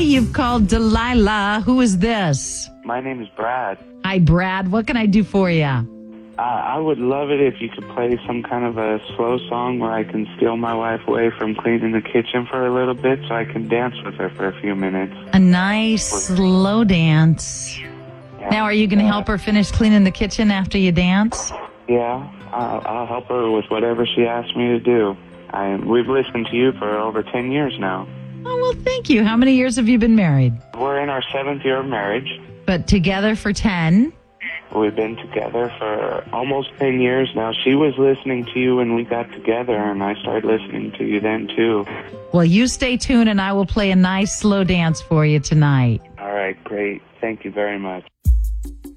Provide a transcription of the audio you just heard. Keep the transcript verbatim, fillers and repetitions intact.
you've called Delilah. Who is this? My name is Brad. Hi, Brad. What can I do for you? Uh, I would love it if you could play some kind of a slow song where I can steal my wife away from cleaning the kitchen for a little bit so I can dance with her for a few minutes. A nice slow dance. Yeah. Now, are you going to help her finish cleaning the kitchen after you dance? Yeah, I'll, I'll help her with whatever she asks me to do. I, we've listened to you for over ten years now. Oh, well, thank you. How many years have you been married? We're in our seventh year of marriage. But together for ten? We've been together for almost ten years now. She was listening to you when we got together, and I started listening to you then, too. Well, you stay tuned, and I will play a nice slow dance for you tonight. All right, great. Thank you very much.